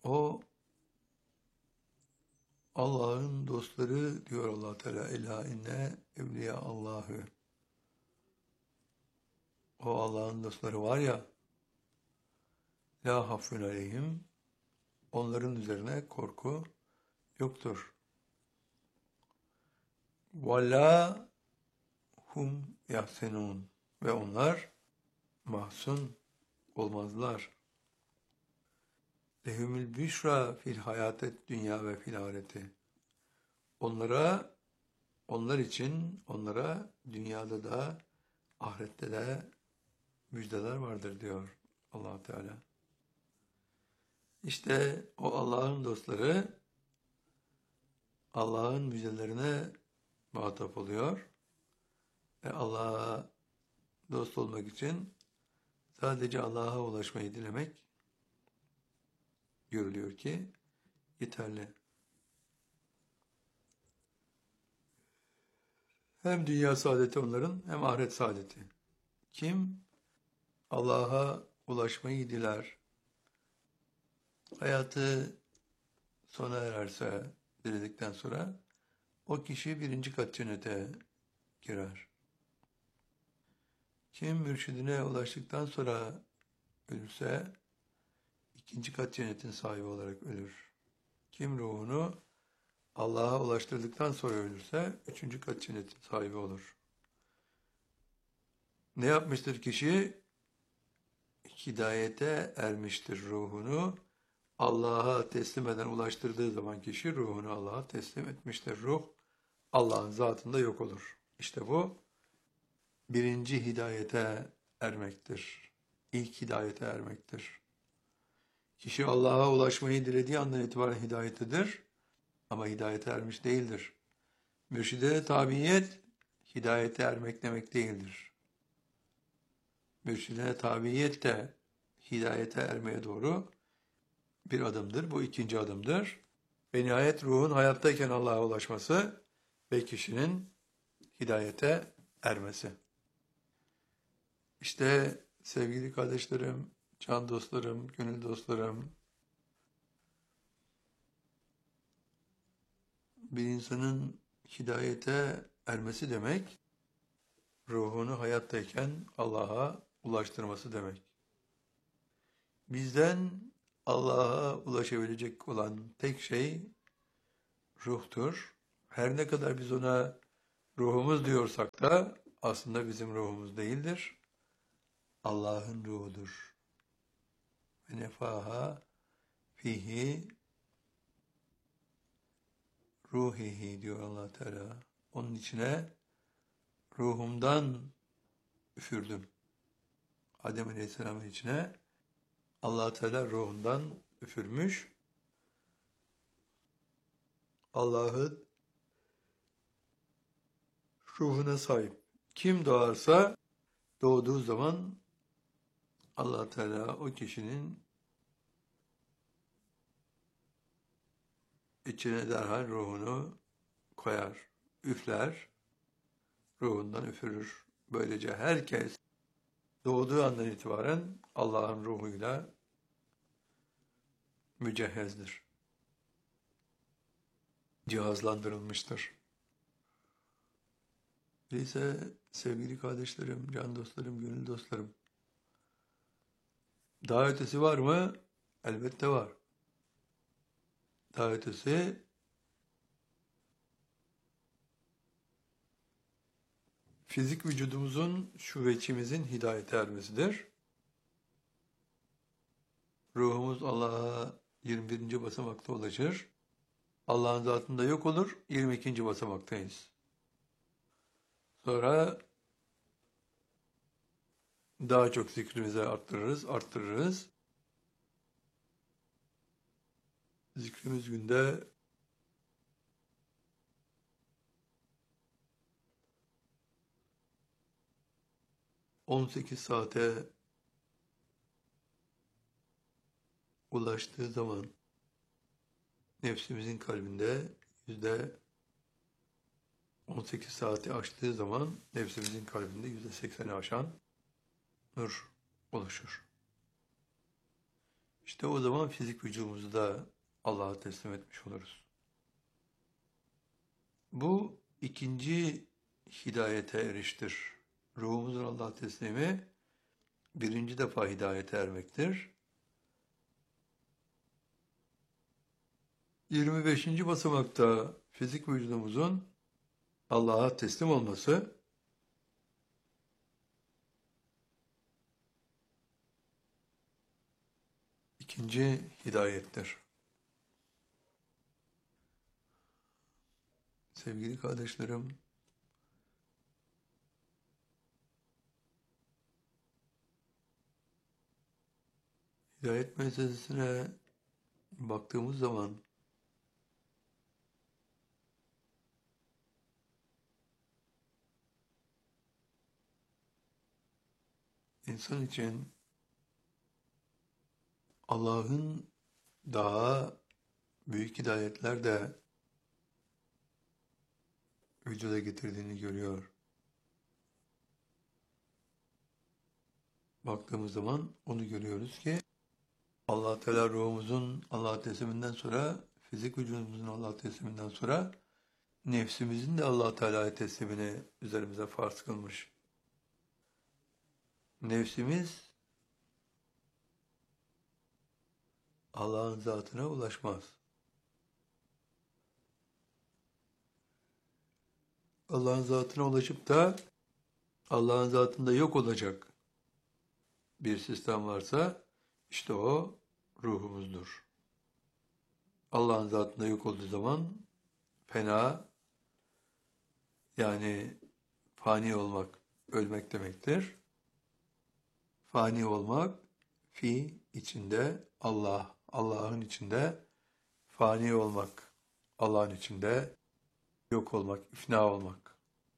O Allah'ın dostları diyor Allah Teala. Ela inne evliya Allahü. O Allah'ın dostları var ya, la hafun aleyhim, onların üzerine korku yoktur. Ve la hum yahsenun, ve onlar mahzun olmazlar. Lehumül büşra fil hayatet dünya ve fil ahireti. Onlar için, onlara dünyada da ahirette de müjdeler vardır diyor Allah Teala. İşte o Allah'ın dostları Allah'ın müjdelerine muhatap oluyor ve Allah'a dost olmak için sadece Allah'a ulaşmayı dilemek görülüyor ki yeterli. Hem dünya saadeti onların hem ahiret saadeti. Kim Allah'a ulaşmayı diler, hayatı sona ererse dirildikten sonra o kişi 1. kat cennete girer. Kim mürşidine ulaştıktan sonra ölürse 2. kat cennetin sahibi olarak ölür. Kim ruhunu Allah'a ulaştırdıktan sonra ölürse 3. kat cennetin sahibi olur. Ne yapmıştır kişi? Hidayete ermiştir ruhunu. Allah'a teslim eden ulaştırdığı zaman kişi ruhunu Allah'a teslim etmiştir. Ruh Allah'ın zatında yok olur. İşte bu 1. hidayete ermektir. İlk hidayete ermektir. Kişi Allah'a ulaşmayı dilediği andan itibaren hidayetedir. Ama hidayete ermiş değildir. Mürşide tabiyet hidayete ermek demek değildir. Mürşidine tabiyet de hidayete ermeye doğru bir adımdır. Bu 2. adımdır. Ve nihayet ruhun hayattayken Allah'a ulaşması ve kişinin hidayete ermesi. İşte sevgili kardeşlerim, can dostlarım, gönül dostlarım, bir insanın hidayete ermesi demek, ruhunu hayattayken Allah'a ulaştırması demek. Bizden Allah'a ulaşabilecek olan tek şey ruhtur. Her ne kadar biz ona ruhumuz diyorsak da aslında bizim ruhumuz değildir. Allah'ın ruhudur. Ve nefaha fihi ruhihi diyor Allah Teala. Onun içine ruhumdan üfürdüm. Adem Aleyhisselam'ın içine Allah Teala ruhundan üfürmüş. Allah'ın ruhuna sahip. Kim doğarsa doğduğu zaman Allah Teala o kişinin içine derhal ruhunu koyar, üfler, ruhundan üfürür. Böylece herkes doğduğu andan itibaren Allah'ın ruhuyla mücehhezdir. Cihazlandırılmıştır. Öyleyse sevgili kardeşlerim, can dostlarım, gönül dostlarım, daha ötesi var mı? Elbette var. Daha ötesi fizik vücudumuzun, şu veçimizin hidayete ermesidir. Ruhumuz Allah'a 21. basamakta ulaşır. Allah'ın zatında yok olur, 22. basamaktayız. Sonra daha çok zikrimizi arttırırız. Zikrimiz günde 18 saate ulaştığı zaman nefsimizin kalbinde %18 saati aştığı zaman nefsimizin kalbinde %80'i aşan nur oluşur. İşte İşte o zaman fizik vücudumuzu da Allah'a teslim etmiş oluruz. Bu ikinci hidayete eriştir. Ruhumuzun Allah'a teslimi birinci defa hidayete ermektir. 25. basamakta fizik vücudumuzun Allah'a teslim olması, ikinci hidayettir. Sevgili kardeşlerim, hidayet meselesine baktığımız zaman insan için Allah'ın daha büyük hidayetler de vücuda getirdiğini görüyor. Baktığımız zaman onu görüyoruz ki Allah Teala ruhumuzun Allah'a tesliminden sonra, fizik vücudumuzun Allah'a tesliminden sonra nefsimizin de Allah Teala'ya teslimini üzerimize farz kılmış. Nefsimiz Allah'ın zatına ulaşmaz. Allah'ın zatına ulaşıp da Allah'ın zatında yok olacak bir sistem varsa işte o ruhumuzdur. Allah'ın zatında yok olduğu zaman fena, yani fani olmak, ölmek demektir. Fani olmak, fi içinde Allah, Allah'ın içinde fani olmak, Allah'ın içinde yok olmak, ifna olmak.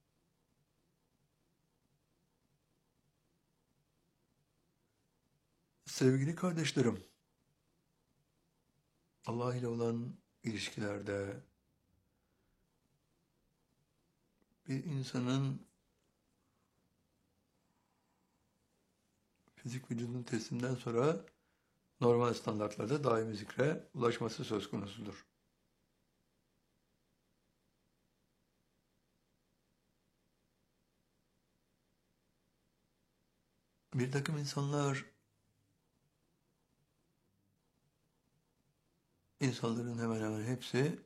Sevgili kardeşlerim, Allah ile olan ilişkilerde bir insanın fizik vücudun teslimden sonra normal standartlarda daimi zikre ulaşması söz konusudur. Bir takım insanların hemen hemen hepsi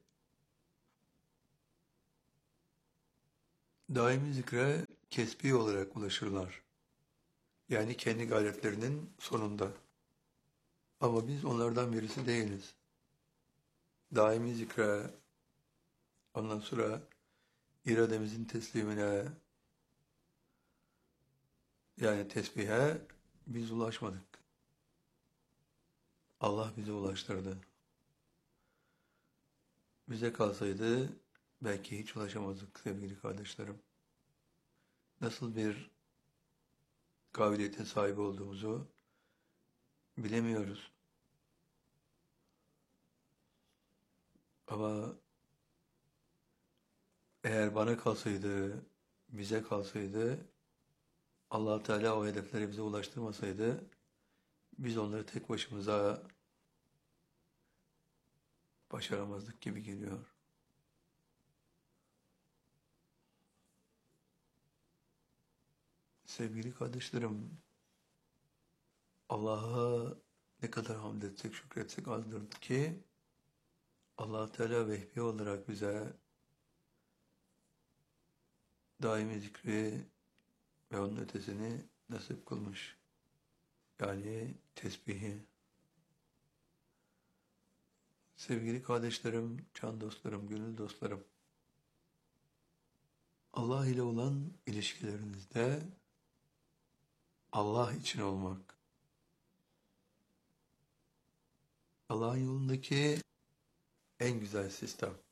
daimi zikre kesbi olarak ulaşırlar. Yani kendi gayretlerinin sonunda. Ama biz onlardan birisi değiliz. Daimi zikre, ondan sonra irademizin teslimine, yani tesbihe biz ulaşmadık. Allah bizi ulaştırdı. Bize kalsaydı belki hiç ulaşamazdık sevgili kardeşlerim. Nasıl bir kabiliyetin sahibi olduğumuzu bilemiyoruz. Ama eğer bana kalsaydı, bize kalsaydı, Allah Teala o hedefleri bize ulaştırmasaydı, biz onları tek başımıza başaramazdık gibi geliyor. Sevgili kardeşlerim, Allah'a ne kadar hamd etsek, şükretsek azdır ki, Allah Teala vehbi olarak bize daimi zikri ve onun ötesini nasip kılmış. Yani tesbihi. Sevgili kardeşlerim, can dostlarım, gönül dostlarım, Allah ile olan ilişkilerinizde Allah için olmak, Allah'ın yolundaki en güzel sistem.